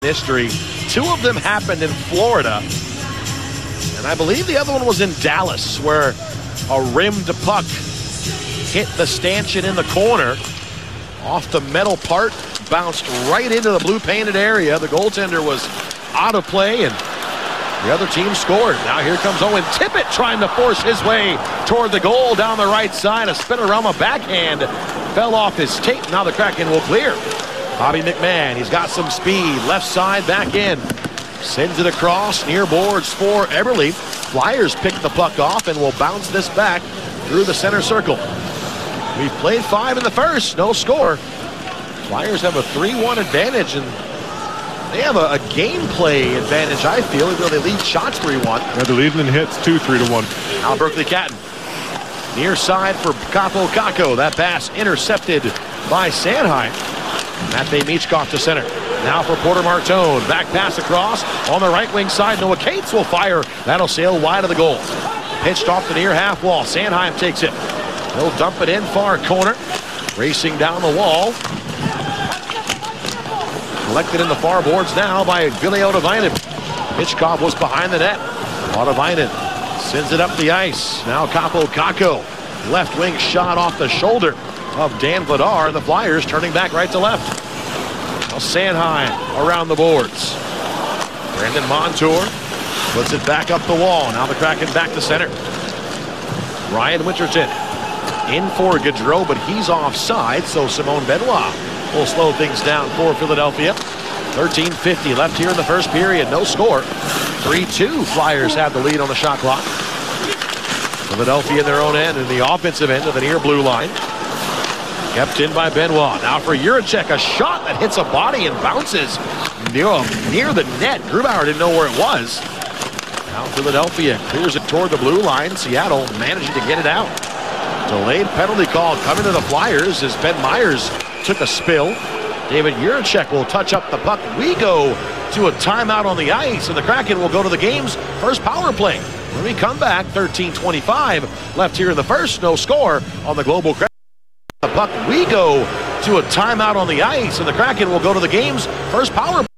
history. Two of them happened in Florida, and I believe the other one was in Dallas, where a rimmed puck hit the stanchion in the corner off the metal part, bounced right into the blue painted area. The goaltender was out of play, and the other team scored. Now here comes Owen Tippett trying to force his way toward the goal down the right side. A spinorama backhand fell off his tape. Now the Kraken will clear. Bobby McMahon, he's got some speed. Left side, back in. Sends it across, near boards for Eberle. Flyers pick the puck off and will bounce this back through the center circle. We've played 5 in the first, no score. Flyers have a 3-1 advantage, and they have a gameplay advantage, I feel, even though they lead shots 3-1. Yeah, they're leading in hits 3-1. Now Berkeley Catton. Near side for Kaapo Kakko. That pass intercepted by Sanheim. Matvei Michkov to center. Now for Porter Martone. Back pass across on the right wing side. Noah Cates will fire. That'll sail wide of the goal. Pitched off the near half wall. Sanheim takes it. He'll dump it in far corner. Racing down the wall. Collected in the far boards now by Ville Ottavainen. Michkov was behind the net. Ottavainen sends it up the ice. Now Kaapo Kakko. Left wing shot off the shoulder of Dan Vladar. The Flyers turning back right to left. Now Sanheim around the boards. Brandon Montour puts it back up the wall. Now the Kraken back to center. Ryan Winterton in for Gaudreau, but he's offside, so Simone Benoit will slow things down for Philadelphia. 13:50 left here in the first period. No score. 3-2. Flyers have the lead on the shot clock. Philadelphia in their own end, in the offensive end of the near blue line. Kept in by Benoit. Now for Jiricek, a shot that hits a body and bounces near the net. Grubauer didn't know where it was. Now Philadelphia clears it toward the blue line. Seattle managing to get it out. Delayed penalty call coming to the Flyers as Ben Myers took a spill. David Jiricek will touch up the puck. We go to a timeout on the ice, and the Kraken will go to the game's first power play. When we come back, 13:25 left here in the first. No score on the Global Kraken. The puck. We go to a timeout on the ice, and the Kraken will go to the game's first power play.